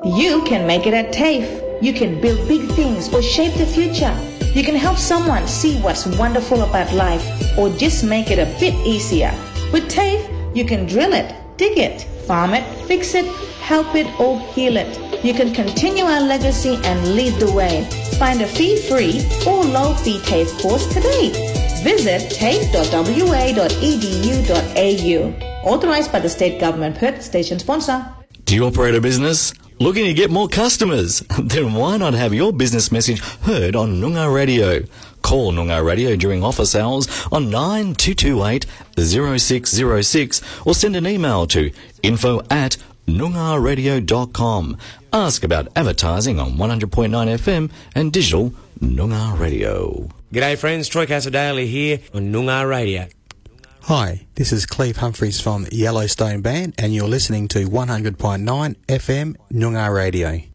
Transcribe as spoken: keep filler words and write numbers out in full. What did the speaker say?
You can make it at TAFE. You can build big things or shape the future. You can help someone see what's wonderful about life or just make it a bit easier. With TAFE, you can drill it, dig it, farm it, fix it, help it or heal it. You can continue our legacy and lead the way. Find a fee-free or low-fee TAFE course today. Visit tafe dot w a dot e d u dot a u. Authorised by the State Government, Perth, station sponsor. Do you operate a business? Looking to get more customers? Then why not have your business message heard on Noongar Radio? Call Noongar Radio during office hours on nine two two eight, zero six zero six or send an email to info at noongar radio dot com. Ask about advertising on one hundred point nine F M and digital Noongar Radio. G'day friends, Troy Casadale here on Noongar Radio. Hi, this is Cleve Humphreys from Yellowstone Band and you're listening to one hundred point nine F M Noongar Radio.